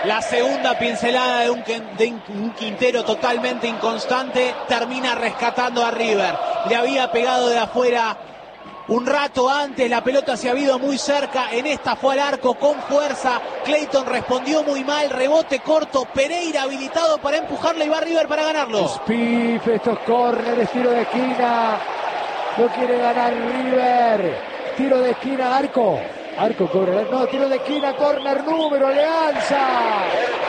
La segunda pincelada de un Quintero totalmente inconstante termina rescatando a River. Le había pegado de afuera un rato antes, la pelota se ha ido muy cerca, en esta fue al arco con fuerza, Clayton respondió muy mal, rebote corto, Pereira habilitado para empujarle y va River para ganarlo. Spiff, estos córneres, tiro de esquina, lo quiere ganar River, tiro de esquina, arco, córner, no, tiro de esquina, córner, número, Alianza.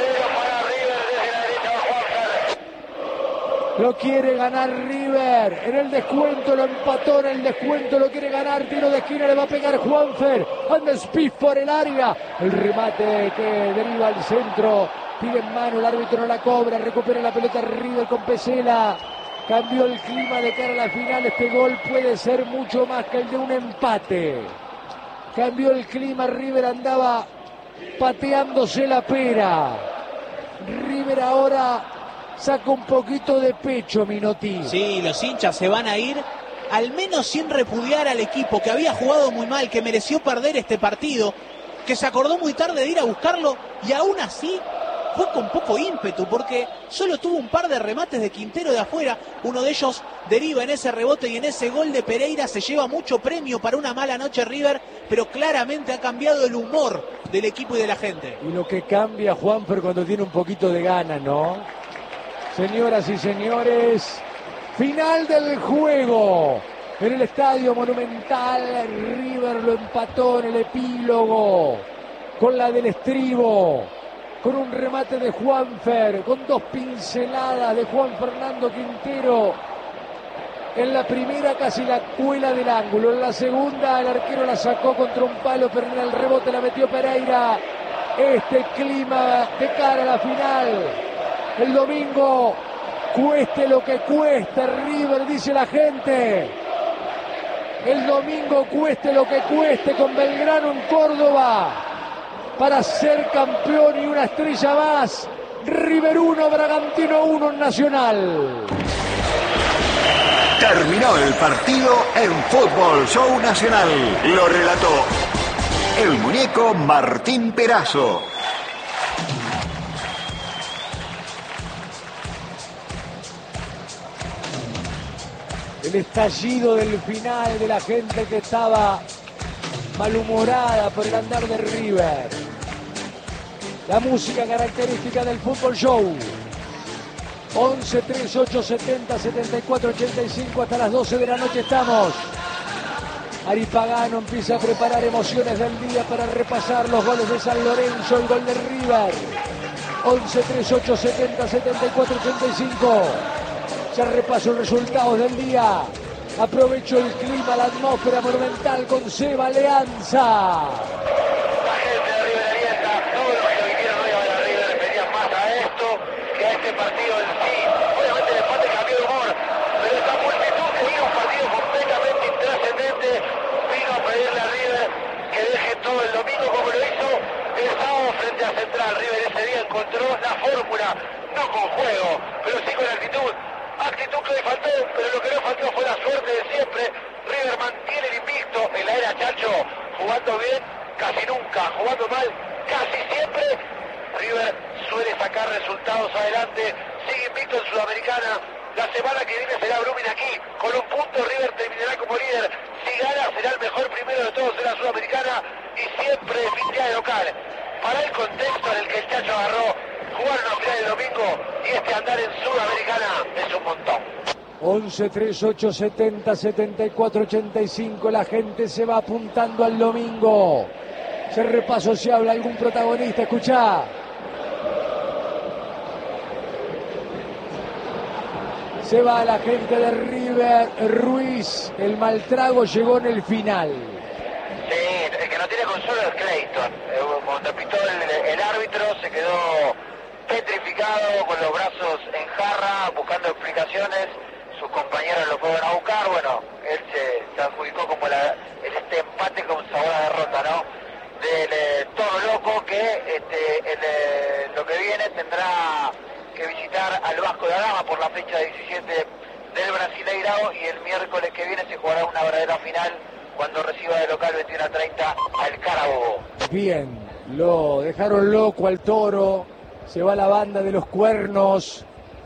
Lo quiere ganar River, en el descuento lo empató, en el descuento lo quiere ganar, tiro de esquina, le va a pegar Juanfer, anda Spiff por el área, el remate que deriva al centro, pide en mano, el árbitro no la cobra, recupera la pelota River con Pesela, cambió el clima de cara a la final, este gol puede ser mucho más que el de un empate, cambió el clima, River andaba pateándose la pera, River ahora saca un poquito de pecho, Minotti. Sí, los hinchas se van a ir, al menos sin repudiar al equipo que había jugado muy mal, que mereció perder este partido, que se acordó muy tarde de ir a buscarlo y aún así fue con poco ímpetu porque solo tuvo un par de remates de Quintero de afuera, uno de ellos deriva en ese rebote y en ese gol de Pereira, se lleva mucho premio para una mala noche River, pero claramente ha cambiado el humor del equipo y de la gente. Y lo que cambia Juanfer cuando tiene un poquito de ganas, ¿no? Señoras y señores, final del juego en el Estadio Monumental. River lo empató en el epílogo con la del estribo, con un remate de Juanfer, con dos pinceladas de Juan Fernando Quintero. En la primera casi la cuela del ángulo, en la segunda el arquero la sacó contra un palo, pero en el rebote la metió Pereira. Este clima de cara a la final. El domingo, cueste lo que cueste, River, dice la gente. El domingo, cueste lo que cueste, con Belgrano en Córdoba, para ser campeón y una estrella más. River 1, Bragantino 1 en Nacional. Terminó el partido en Fútbol Show Nacional. Lo relató el muñeco Martín Perazo. El estallido del final de la gente que estaba malhumorada por el andar de River. La música característica del Fútbol Show. 11 38 70 74 85 hasta las 12 de la noche estamos. Ari Pagano empieza a preparar emociones del día para repasar los goles de San Lorenzo, el gol de River. 11 38 70 74 85. Ya repaso los resultados del día. Aprovecho el clima, la atmósfera monumental con Seba Alianza. La gente de River Alianza, todos los que vinieron hoy a ver a River pedían más a esto que a este partido en sí. Obviamente el empate cambió de humor, pero esta multitud que vino un partido completamente intrascendente vino a pedirle a River que deje todo el domingo como lo hizo el sábado frente a Central. River ese día encontró la fórmula, no con juego, pero sí con actitud. Actitud que le faltó, pero lo que no faltó fue la suerte de siempre. River mantiene el invicto en la era Chacho, jugando bien casi nunca, jugando mal casi siempre. River suele sacar resultados adelante, sigue invicto en Sudamericana. La semana que viene será Brumming aquí, con un punto River terminará como líder. Si gana será el mejor primero de todos en la Sudamericana y siempre definitiva de local. Para el contexto en el que el Chacho agarró jugar una final de domingo y este andar en Sudamericana es un montón. 11 38 70 74 85. La gente se va apuntando al domingo. Se repaso si habla algún protagonista. Escuchá. Se va la gente de River. Ruiz, el mal trago llegó en el final. Sí, el que no tiene consuelo es Clayton. Cuando pitó el árbitro se quedó petrificado, con los brazos en jarra, buscando explicaciones. Sus compañeros lo fueron a buscar. Bueno, él se adjudicó como este empate con sabor a derrota, ¿no? Del Toro Loco, que lo que viene tendrá que visitar al Vasco da Gama por la fecha 17 del Brasileirao, y el miércoles que viene se jugará una verdadera final cuando reciba de local 21-30 al Carabobo. Bien, Lo dejaron loco al Toro. Se va la banda de los cuernos.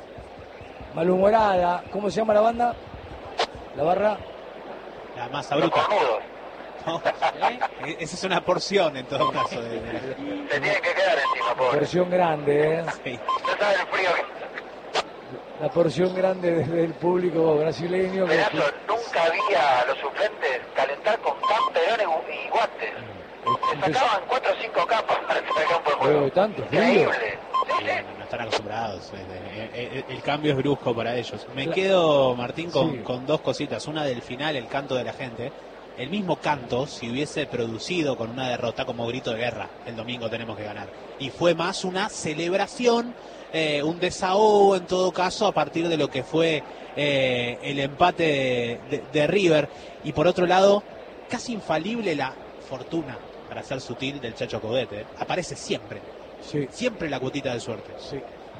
Malhumorada. ¿Cómo se llama la banda? La barra. La masa bruta. No, esa es una porción en todo caso. Se tiene que quedar encima, pobre. Porción grande, ¿eh? Sí. No sabe el frío que... La porción grande desde el público brasileño. Que... Pedazo, nunca había a los suplentes calentar con camperones y guantes. Le sacaban 4 o 5 capas para este campo de juego. Tanto frío. Increíble. No están acostumbrados. El cambio es brusco para ellos. Me quedo, Martín, con dos cositas. Una del final, el canto de la gente. El mismo canto, si hubiese producido con una derrota como grito de guerra, el domingo tenemos que ganar. Y fue más una celebración, un desahogo en todo caso a partir de lo que fue el empate de River. Y por otro lado, casi infalible la fortuna, para ser sutil, del Chacho Coudet. Aparece siempre. Sí. Siempre la cuotita de suerte. Sí.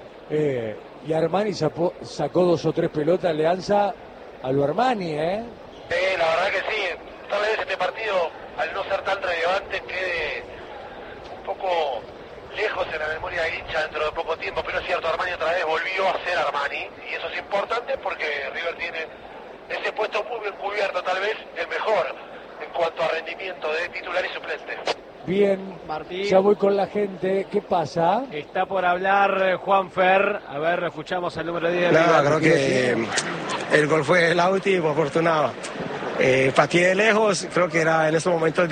Y Armani sacó 2 o 3 pelotas Alianza a lo Armani, ¿eh? La verdad que sí. Tal vez este partido, al no ser tan relevante, quede un poco lejos en la memoria de hincha dentro de poco tiempo, pero es cierto, Armani otra vez volvió a ser Armani, y eso es importante porque River tiene ese puesto muy bien cubierto, tal vez el mejor en cuanto a rendimiento de titular y suplente. Bien, Martín. Ya voy con la gente. ¿Qué pasa? Está por hablar Juanfer. A ver, lo escuchamos al número 10. Nada, creo que el gol fue el Lauti, por fortuna. Pateé de lejos, creo que era en estos momentos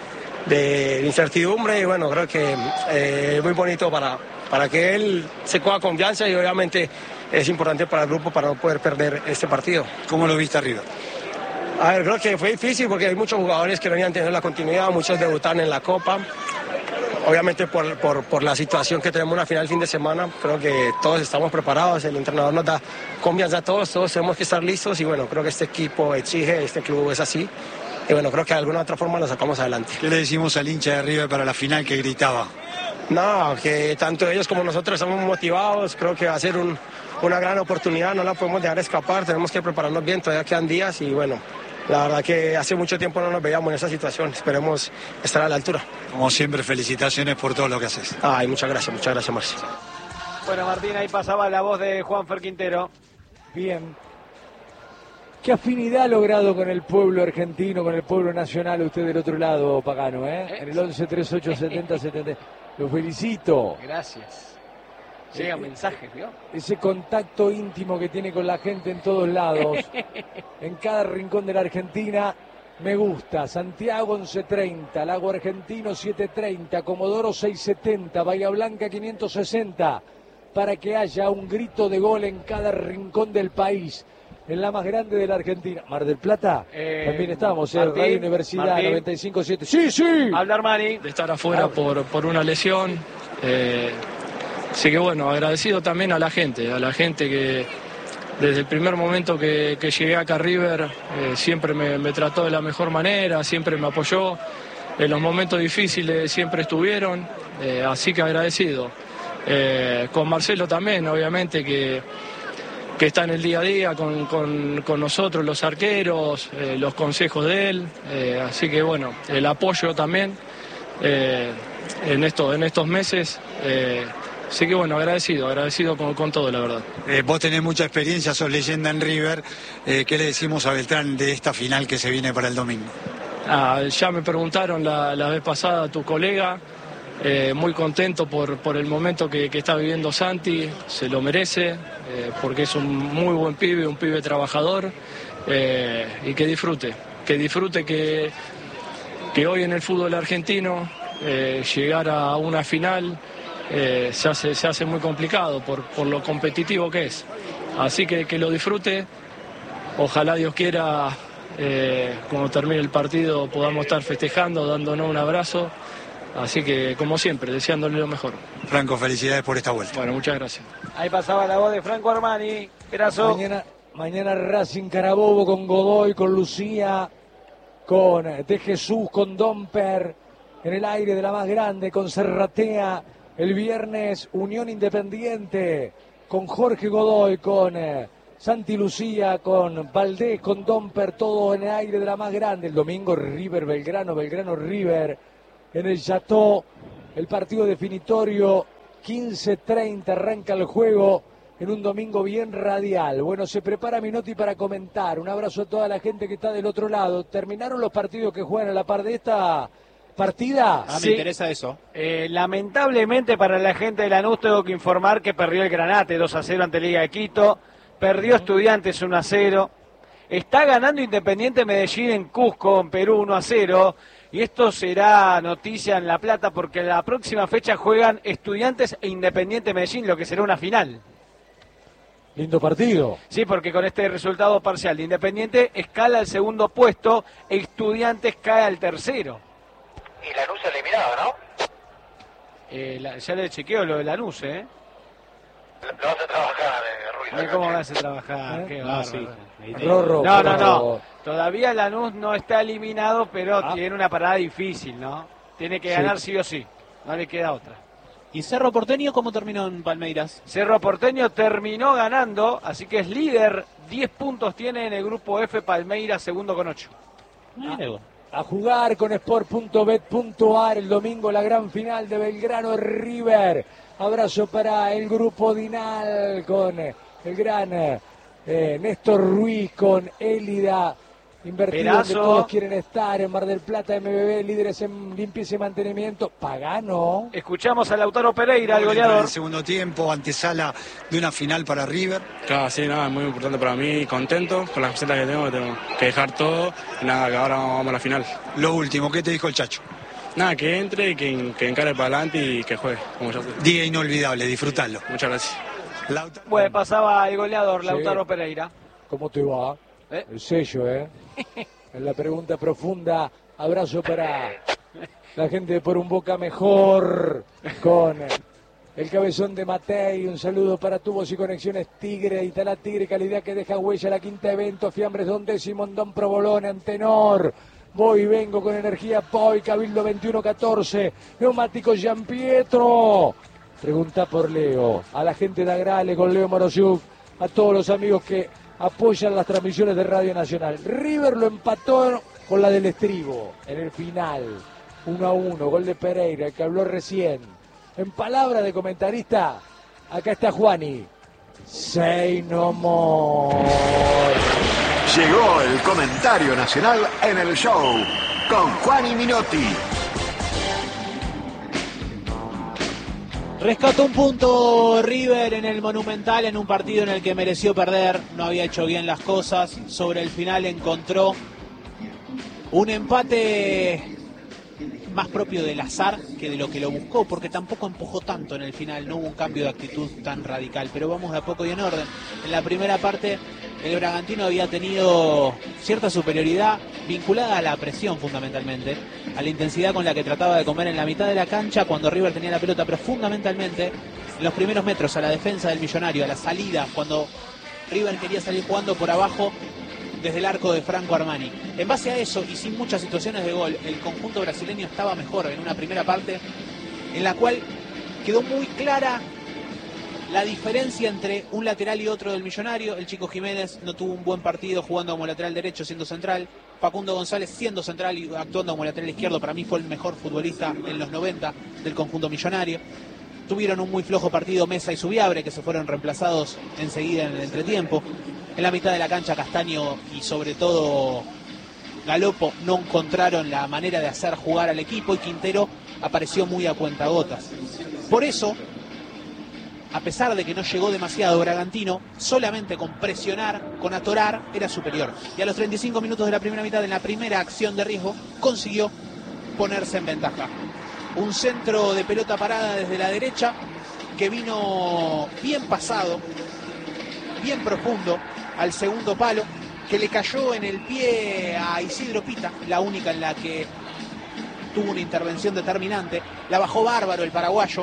de incertidumbre y bueno, creo que es muy bonito para que él se coja confianza y obviamente es importante para el grupo para no poder perder este partido. ¿Cómo lo viste arriba? A ver, creo que fue difícil porque hay muchos jugadores que no venían teniendo la continuidad, muchos debutaron en la Copa. Obviamente por la situación que tenemos en la final fin de semana, creo que todos estamos preparados, el entrenador nos da confianza a todos tenemos que estar listos y bueno, creo que este equipo exige, este club es así y bueno, creo que de alguna u otra forma lo sacamos adelante. ¿Qué le decimos al hincha de River para la final que gritaba? No, que tanto ellos como nosotros estamos motivados, creo que va a ser una gran oportunidad, no la podemos dejar escapar, tenemos que prepararnos bien, todavía quedan días y bueno, la verdad que hace mucho tiempo no nos veíamos en esa situación, esperemos estar a la altura. Como siempre, felicitaciones por todo lo que haces. Ay, muchas gracias, Marci. Bueno, Martín, ahí pasaba la voz de Juanfer Quintero. Bien. ¿Qué afinidad ha logrado con el pueblo argentino, con el pueblo nacional, usted del otro lado, Pagano, En el 11-38-70-70. Lo felicito. Gracias. Llegan mensajes, ¿vio? Ese contacto íntimo que tiene con la gente en todos lados, en cada rincón de la Argentina, me gusta. Santiago 1130, Lago Argentino 730, Comodoro 670, Bahía Blanca 560, para que haya un grito de gol en cada rincón del país, en la más grande de la Argentina. Mar del Plata, también estamos, Martín, Radio Universidad Martín. 95.7. ¡Sí! Habla Armani. De estar afuera por una lesión. Así que bueno, agradecido también a la gente que desde el primer momento que llegué acá a River siempre me trató de la mejor manera, siempre me apoyó, en los momentos difíciles siempre estuvieron, así que agradecido. Con Marcelo también, obviamente, que está en el día a día con nosotros, los arqueros, los consejos de él, así que bueno, el apoyo también en estos meses. Así que bueno, agradecido con todo, la verdad. Vos tenés mucha experiencia, sos leyenda en River. ¿Qué le decimos a Beltrán de esta final que se viene para el domingo? Ya me preguntaron la vez pasada tu colega, muy contento por el momento que está viviendo Santi, se lo merece, porque es un muy buen pibe, un pibe trabajador, y que disfrute que hoy en el fútbol argentino llegar a una final se hace muy complicado por lo competitivo que es. Así que lo disfrute. Ojalá Dios quiera, cuando termine el partido podamos estar festejando, dándonos un abrazo. Así que, como siempre, deseándole lo mejor. Franco, felicidades por esta vuelta. Bueno, muchas gracias. Ahí pasaba la voz de Franco Armani. Perazo. Mañana Racing Carabobo con Godoy, con Lucía, con De Jesús, con Domper, en el aire de la más grande, con Serratea. El viernes Unión Independiente, con Jorge Godoy, con Santi Lucía, con Valdés, con Domper, todo en el aire de la más grande. El domingo River Belgrano, Belgrano River, en el Chateau el partido definitorio, 15:30 arranca el juego en un domingo bien radial. Bueno, se prepara Minotti para comentar. Un abrazo a toda la gente que está del otro lado. ¿Terminaron los partidos que juegan a la par de esta partida? Me interesa eso. Lamentablemente para la gente de Lanús tengo que informar que perdió el Granate 2-0 ante Liga de Quito. Perdió Estudiantes 1-0. Está ganando Independiente Medellín en Cusco, en Perú, 1-0. Y esto será noticia en La Plata porque la próxima fecha juegan Estudiantes e Independiente Medellín, lo que será una final. Lindo partido. Sí, porque con este resultado parcial de Independiente escala al segundo puesto, Estudiantes cae al tercero. Y Lanús eliminado, ¿no? Ya le chequeo lo de Lanús, ¿eh? Lo hace trabajar, Ruiz. ¿Cómo me hace trabajar? Qué bárbaro. Sí. Rorro, No. Todavía Lanús no está eliminado, pero tiene una parada difícil, ¿no? Tiene que ganar sí o sí. No le queda otra. ¿Y Cerro Porteño cómo terminó en Palmeiras? Cerro Porteño terminó ganando, así que es líder. 10 puntos tiene en el grupo F, Palmeiras segundo con 8. A jugar con sport.bet.ar el domingo la gran final de Belgrano River. Abrazo para el grupo Dinal con el gran Néstor Ruiz, con Élida. Invertido donde todos quieren estar, en Mar del Plata, MBB, líderes en limpieza y mantenimiento. Pagano. Escuchamos a Lautaro Pereira, el goleador. En el segundo tiempo, antesala de una final para River. Claro, sí, nada, es muy importante para mí, contento con las cositas que tengo que dejar todo. Y nada, que ahora vamos a la final. Lo último, ¿qué te dijo el Chacho? Nada, que entre, que encare para adelante y que juegue, como ya sé. Día inolvidable, disfrutalo. Muchas gracias. Bueno, pasaba el goleador, Lautaro Pereira. ¿Cómo te va? El sello, en la pregunta profunda. Abrazo para la gente de Por un Boca Mejor con el cabezón de Matei. Un saludo para Tubos y Conexiones Tigre, Italá Tigre, calidad que deja huella. La quinta evento, Fiambres Don Décimo, Don Provolone, Antenor. Voy y vengo con energía Poi, Cabildo 2114, Neumático Gian Pietro. Pregunta por Leo, a la gente de Agrale con Leo Morosiuk, a todos los amigos que apoyan las transmisiones de Radio Nacional. River lo empató con la del Estribo en el final, 1-1, gol de Pereira, el que habló recién. En palabra de comentarista, acá está Juani. Say no more. Llegó el comentario nacional en el show con Juani Minotti. Rescató un punto River en el Monumental en un partido en el que mereció perder, no había hecho bien las cosas, sobre el final encontró un empate más propio del azar que de lo que lo buscó, porque tampoco empujó tanto en el final, no hubo un cambio de actitud tan radical, pero vamos de a poco y en orden. En la primera parte el Bragantino había tenido cierta superioridad vinculada a la presión fundamentalmente, a la intensidad con la que trataba de comer en la mitad de la cancha cuando River tenía la pelota, pero fundamentalmente en los primeros metros, a la defensa del Millonario, a la salida, cuando River quería salir jugando por abajo desde el arco de Franco Armani. En base a eso y sin muchas situaciones de gol, el conjunto brasileño estaba mejor en una primera parte en la cual quedó muy clara la diferencia entre un lateral y otro del Millonario. El Chico Jiménez no tuvo un buen partido jugando como lateral derecho siendo central. Facundo González siendo central y actuando como lateral izquierdo, para mí fue el mejor futbolista en los 90 del conjunto millonario. Tuvieron un muy flojo partido Mesa y Subiabre, que se fueron reemplazados enseguida en el entretiempo. En la mitad de la cancha Castaño y sobre todo Galopo no encontraron la manera de hacer jugar al equipo y Quintero apareció muy a cuentagotas. Por eso, a pesar de que no llegó demasiado Bragantino, solamente con presionar, con atorar, era superior. Y a los 35 minutos de la primera mitad, en la primera acción de riesgo, consiguió ponerse en ventaja. Un centro de pelota parada desde la derecha, que vino bien pasado, bien profundo, al segundo palo, que le cayó en el pie a Isidro Pita, la única en la que tuvo una intervención determinante. La bajó bárbaro el paraguayo,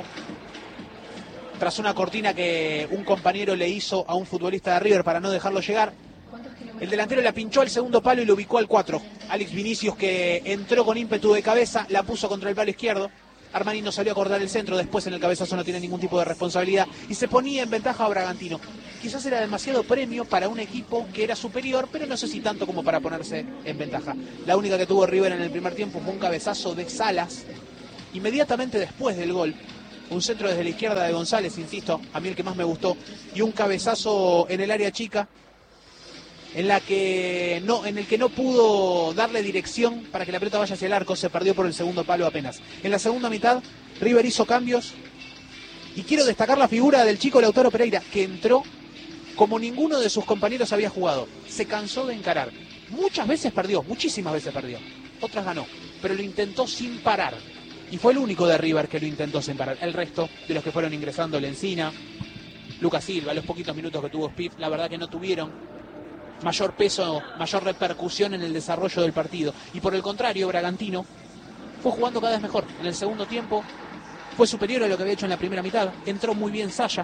tras una cortina que un compañero le hizo a un futbolista de River para no dejarlo llegar. El delantero la pinchó al segundo palo y lo ubicó al 4. Alex Vinicius, que entró con ímpetu de cabeza, la puso contra el palo izquierdo. Armani no salió a cortar el centro, después en el cabezazo no tiene ningún tipo de responsabilidad y se ponía en ventaja a Bragantino. Quizás era demasiado premio para un equipo que era superior, pero no sé si tanto como para ponerse en ventaja. La única que tuvo River en el primer tiempo fue un cabezazo de Salas inmediatamente después del gol, un centro desde la izquierda de González, insisto, a mí el que más me gustó, y un cabezazo en el área chica, en el que no pudo darle dirección para que la pelota vaya hacia el arco, se perdió por el segundo palo apenas. En la segunda mitad, River hizo cambios, y quiero destacar la figura del chico Lautaro Pereira, que entró como ninguno de sus compañeros había jugado. Se cansó de encarar. Muchas veces perdió, muchísimas veces perdió. Otras ganó, pero lo intentó sin parar. Y fue el único de River que lo intentó sin parar. El resto de los que fueron ingresando, Lencina, Lucas Silva, los poquitos minutos que tuvo Spiff, la verdad que no tuvieron mayor peso, mayor repercusión en el desarrollo del partido. Y por el contrario, Bragantino fue jugando cada vez mejor. En el segundo tiempo fue superior a lo que había hecho en la primera mitad. Entró muy bien Saya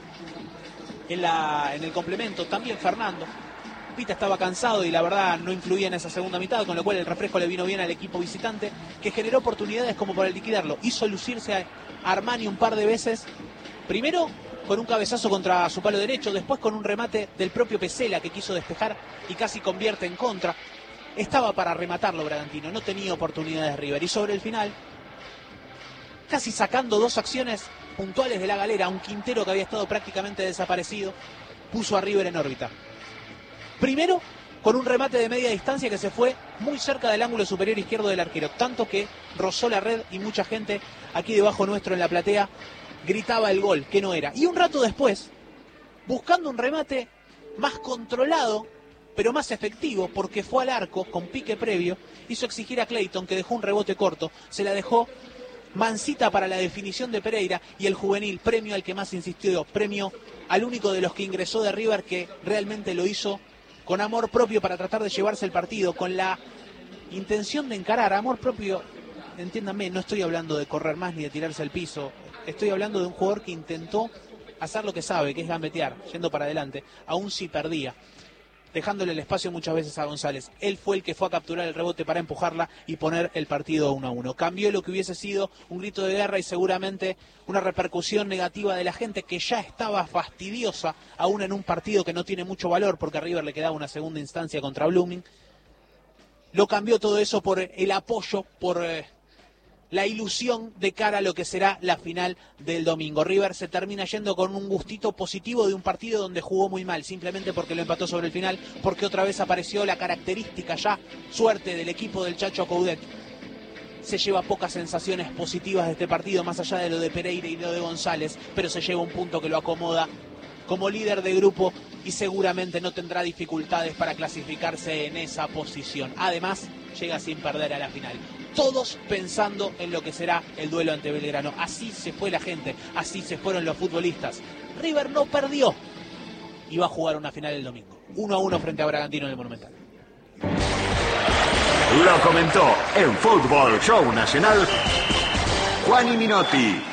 en el complemento, también Fernando. Pita estaba cansado y la verdad no influía en esa segunda mitad, con lo cual el refresco le vino bien al equipo visitante, que generó oportunidades como para liquidarlo. Hizo lucirse a Armani un par de veces, primero con un cabezazo contra su palo derecho, después con un remate del propio Pesela que quiso despejar y casi convierte en contra. Estaba para rematarlo Bragantino, no tenía oportunidades River, y sobre el final, casi sacando dos acciones puntuales de la galera, un Quintero que había estado prácticamente desaparecido, puso a River en órbita. Primero, con un remate de media distancia que se fue muy cerca del ángulo superior izquierdo del arquero, tanto que rozó la red y mucha gente aquí debajo nuestro en la platea gritaba el gol, que no era. Y un rato después, buscando un remate más controlado, pero más efectivo, porque fue al arco con pique previo, hizo exigir a Clayton, que dejó un rebote corto, se la dejó mansita para la definición de Pereira, y el juvenil, premio al que más insistió, premio al único de los que ingresó de River que realmente lo hizo con amor propio para tratar de llevarse el partido, con la intención de encarar. Amor propio, entiéndanme, no estoy hablando de correr más ni de tirarse al piso, estoy hablando de un jugador que intentó hacer lo que sabe, que es gambetear, yendo para adelante, aún si perdía, dejándole el espacio muchas veces a González. Él fue el que fue a capturar el rebote para empujarla y poner el partido 1-1. Cambió lo que hubiese sido un grito de guerra y seguramente una repercusión negativa de la gente que ya estaba fastidiosa, aún en un partido que no tiene mucho valor, porque a River le quedaba una segunda instancia contra Blooming. Lo cambió todo eso por el apoyo, por la ilusión de cara a lo que será la final del domingo. River se termina yendo con un gustito positivo de un partido donde jugó muy mal, simplemente porque lo empató sobre el final, porque otra vez apareció la característica ya suerte del equipo del Chacho Coudet. Se lleva pocas sensaciones positivas de este partido, más allá de lo de Pereira y lo de González, pero se lleva un punto que lo acomoda como líder de grupo y seguramente no tendrá dificultades para clasificarse en esa posición. Además, llega sin perder a la final. Todos pensando en lo que será el duelo ante Belgrano. Así se fue la gente, así se fueron los futbolistas. River no perdió y va a jugar una final el domingo. 1-1 frente a Bragantino en el Monumental. Lo comentó en Fútbol Show Nacional Juan Minotti.